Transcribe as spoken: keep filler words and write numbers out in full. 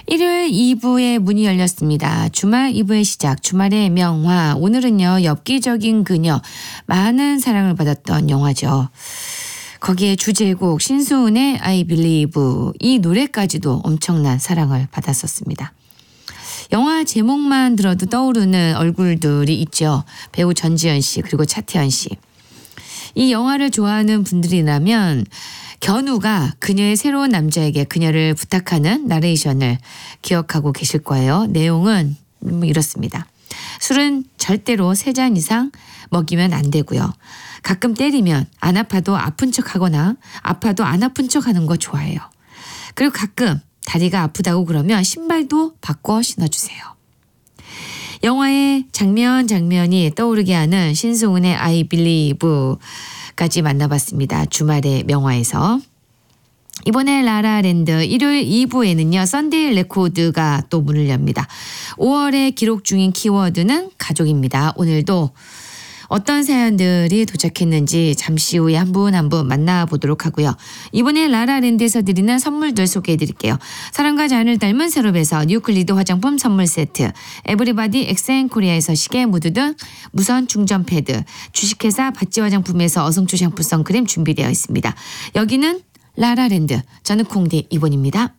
일요일 이 부의 문이 열렸습니다. 주말 이 부의 시작, 주말의 명화. 오늘은요, 엽기적인 그녀, 많은 사랑을 받았던 영화죠. 거기에 주제곡 신승훈의 I Believe, 이 노래까지도 엄청난 사랑을 받았었습니다. 영화 제목만 들어도 떠오르는 얼굴들이 있죠. 배우 전지현 씨 그리고 차태현 씨. 이 영화를 좋아하는 분들이라면 견우가 그녀의 새로운 남자에게 그녀를 부탁하는 나레이션을 기억하고 계실 거예요. 내용은 이렇습니다. 술은 절대로 세 잔 이상 먹이면 안 되고요. 가끔 때리면 안 아파도 아픈 척하거나 아파도 안 아픈 척하는 거 좋아해요. 그리고 가끔 다리가 아프다고 그러면 신발도 바꿔 신어주세요. 영화의 장면 장면이 떠오르게 하는 신승훈의 I Believe까지 만나봤습니다. 주말의 명화에서. 이번에 라라랜드 일요일 이 부에는요. 썬데이 레코드가 또 문을 엽니다. 오월에 기록 중인 키워드는 가족입니다. 오늘도 어떤 사연들이 도착했는지 잠시 후에 한 분 한 분 만나보도록 하고요. 이번에 라라랜드에서 드리는 선물들 소개해드릴게요. 사랑과 자연을 닮은 새롭에서 뉴클리드 화장품 선물 세트, 에브리바디 엑센코리아에서 시계 무드 등 무선 충전 패드, 주식회사 바찌 화장품에서 어성초 샴푸 선크림 준비되어 있습니다. 여기는 라라랜드, 저는 콩디 이본입니다.